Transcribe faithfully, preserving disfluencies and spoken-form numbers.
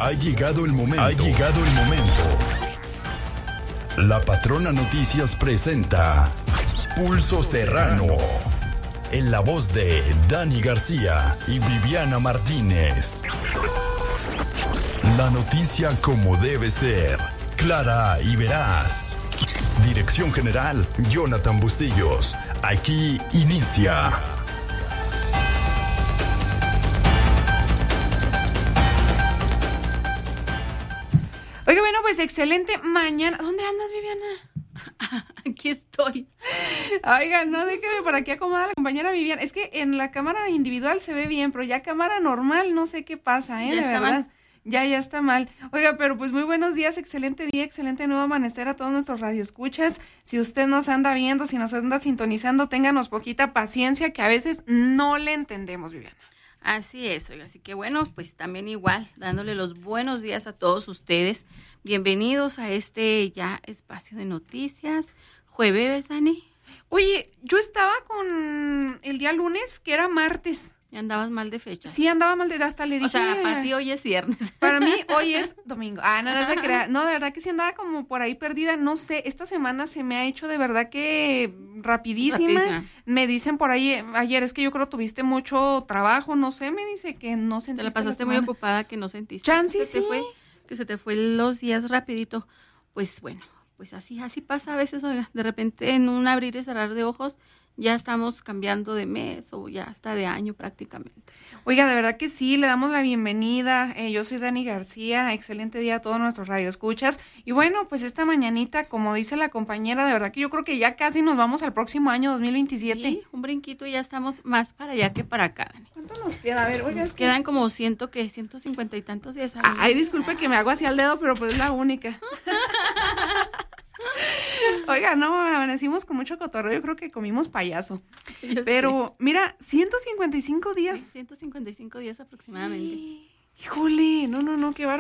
Ha llegado el momento. Ha llegado el momento. La Patrona Noticias presenta Pulso Serrano. En la voz de Dani García y Viviana Martínez. La noticia como debe ser, clara y veraz. Dirección General, Jonathan Bustillos. Aquí inicia. Oiga, bueno, pues excelente mañana. ¿Dónde andas, Viviana? Aquí estoy. Oiga, no, déjeme por aquí acomodar a la compañera Viviana. Es que en la cámara individual se ve bien, pero ya cámara normal no sé qué pasa, ¿eh? Ya De está verdad. mal. Ya, ya está mal. Oiga, pero pues muy buenos días, excelente día, excelente nuevo amanecer a todos nuestros radioescuchas. Si usted nos anda viendo, si nos anda sintonizando, ténganos poquita paciencia que a veces no le entendemos, Viviana. Así es, oiga, así que bueno, pues también igual, dándole los buenos días a todos ustedes. Bienvenidos a este ya espacio de noticias. Jueves, Dani. Oye, yo estaba con el día lunes, que era martes. Ya andabas mal de fecha. Sí, andaba mal de hasta le dije. O sea, para ti hoy es viernes. Para mí hoy es domingo. Ah, no, no se crea. No, de verdad que sí andaba como por ahí perdida. No sé, esta semana se me ha hecho de verdad que rapidísima. Rapidísima. Me dicen por ahí, eh, ayer es que yo creo tuviste mucho trabajo, no sé, me dice que no sentiste Te la pasaste muy semana. ocupada que no sentiste. Chance, que sí. se fue, que se te fue los días rapidito. Pues bueno, pues así, así pasa a veces, oiga. De repente en un abrir y cerrar de ojos ya estamos cambiando de mes o ya hasta de año prácticamente. Oiga, de verdad que sí, le damos la bienvenida. Eh, yo soy Dani García, excelente día a todos nuestros radioescuchas. Y bueno, pues esta mañanita, como dice la compañera, de verdad que yo creo que ya casi nos vamos al próximo año dos mil veintisiete. Sí, un brinquito y ya estamos más para allá que para acá, Dani. ¿Cuánto nos queda? A ver, oiga, Nos es que- quedan como ciento que ciento cincuenta y tantos días. Ay, disculpe que me hago así al dedo, pero pues es la única. Oiga, no, amanecimos con mucho cotorreo, yo creo que comimos payaso. Ya Pero, mira, ciento cincuenta y cinco sé. días. ciento cincuenta y cinco días aproximadamente. Híjole, no, no, no, qué bárbaro.